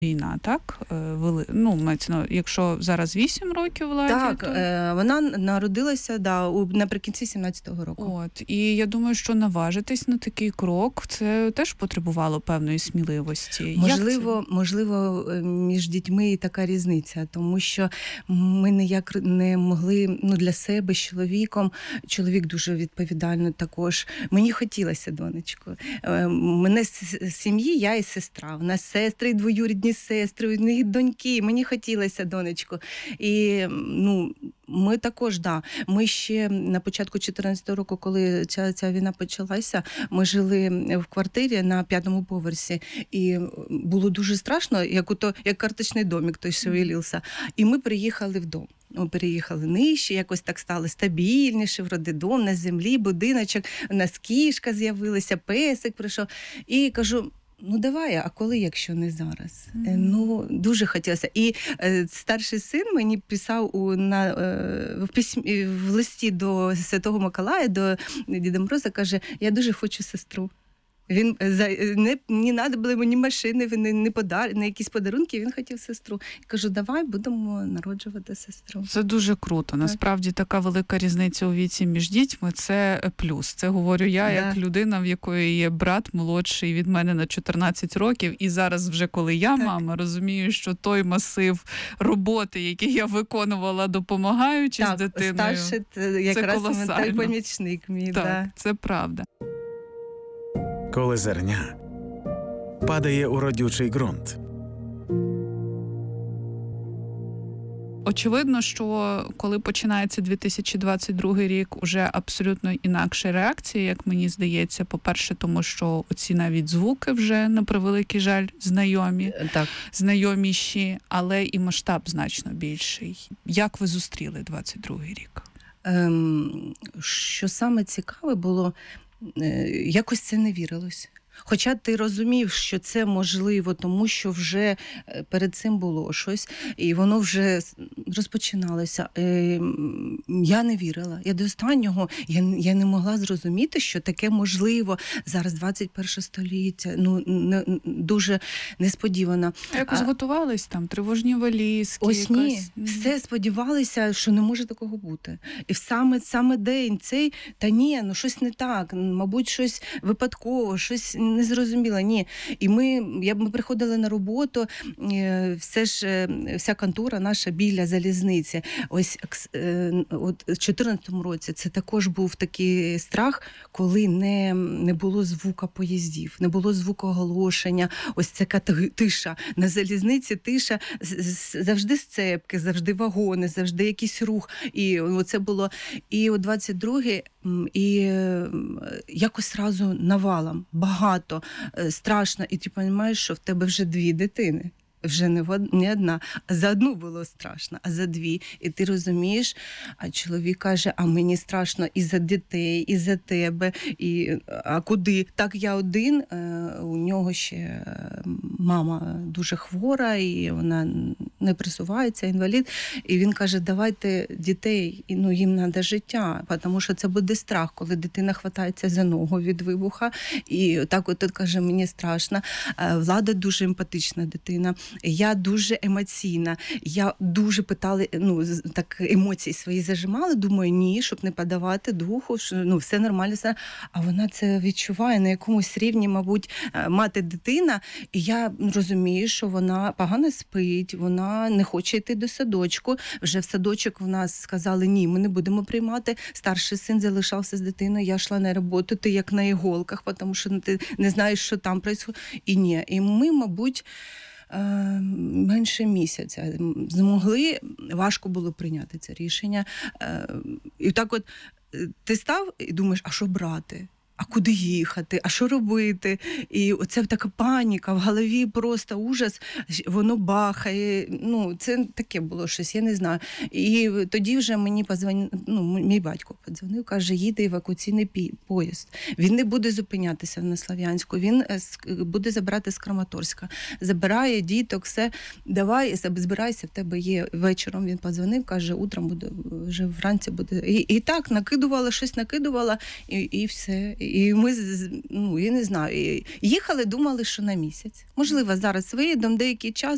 війна, так? Якщо зараз 8 років Владі, Так, то... вона народилася наприкінці 17-го року. І я думаю, що наважитись на такий крок, це теж потребувало певної сміливості. Можливо, між дітьми і така різниця, тому що ми ніяк не могли, для себе з чоловіком, чоловік дуже відповідально також. Мені хотілося донечку. Мене з сім'ї, я і сестра. У нас сестри, двоюрідні сестри, у них доньки. Мені хотілося донечку. І, ми також, Ми ще на початку 14-го року, коли ця війна почалася, ми жили в квартирі на 5-му поверсі. І було дуже страшно, як карточний домик той шевелився. І ми приїхали в дом. Ми переїхали нижче, якось так стало стабільніше, вроде дом на землі, будиночок, у нас кішка з'явилася, песик прийшов. І кажу, давай, а коли, якщо не зараз? Дуже хотілося. І старший син мені писав в листі до Святого Миколая, до Діда Мороза, каже, я дуже хочу сестру. Не треба було йому ні машини, ні якісь подарунки, він хотів сестру. Я кажу, давай будемо народжувати сестру. Це дуже круто. Насправді така велика різниця у віці між дітьми – це плюс. Це говорю я, як людина, в якої є брат молодший від мене на 14 років. І зараз вже, коли я мама, розумію, що той масив роботи, який я виконувала, допомагаючи з дитиною, старший, якраз той помічник мій. Так, це правда. Коли зерня падає у родючий ґрунт. Очевидно, що коли починається 2022 рік, уже абсолютно інакша реакція, як мені здається. По-перше, тому що оці навіть звуки вже, на превеликий жаль, знайоміші, але і масштаб значно більший. Як ви зустріли 22 рік? Що саме цікаве було, якось це не вірилось. Хоча ти розумів, що це можливо, тому що вже перед цим було щось, і воно вже розпочиналося. Я не вірила. Я до останнього, я не могла зрозуміти, що таке можливо. Зараз 21 століття, дуже несподівано. Якось готувались там, тривожні валізки? Ось ні, все сподівалися, що не може такого бути. І саме день цей, щось не так, мабуть, щось випадково, щось не зрозуміла, ні. І ми приходили на роботу, вся контора наша біля залізниці. Ось от в 14-му році це також був такий страх, коли не було звука поїздів, не було звуку оголошення. Ось це тиша. На залізниці тиша, завжди сцепки, завжди вагони, завжди якийсь рух. І оце було. І о 22-й, і якось разу навалом, багато, страшно. І ти розумієш, що в тебе вже 2 дитини. Вже не одна, а за одну було страшно, а за 2. І ти розумієш, а чоловік каже, а мені страшно і за дітей, і за тебе, а куди? Так, я один, у нього ще мама дуже хвора, і вона не присувається, інвалід. І він каже, давайте дітей, їм треба життя, тому що це буде страх, коли дитина хватається за ногу від вибуха. І так от каже, мені страшно. Влада дуже емпатична дитина. Я дуже емоційна. Я дуже питала, так емоції свої зажимала, думаю, ні, щоб не подавати духу, що все нормально. А вона це відчуває на якомусь рівні, мабуть, мати-дитина. І я розумію, що вона погано спить, вона не хоче йти до садочку. Вже в садочок в нас сказали, ні, ми не будемо приймати. Старший син залишався з дитиною, я йшла на роботу, ти як на іголках, тому що ти не знаєш, що там відбувається. І ні. І ми, мабуть, менше місяця змогли, важко було прийняти це рішення. І так от ти став і думаєш, а що брати? А куди їхати? А що робити? І оце така паніка, в голові просто ужас, воно бахає. Це таке було щось, я не знаю. І тоді вже мені мій батько подзвонив, каже, їде евакуаційний поїзд. Він не буде зупинятися на Слов'янську, він буде забирати з Краматорська. Забирає діток, все. Давай, збирайся, в тебе є. Вечором він подзвонив, каже, утром буде, вже вранці буде. І так, щось накидувала, і все. І ми, я не знаю, їхали, думали, що на місяць. Можливо, зараз виїдемо деякий час,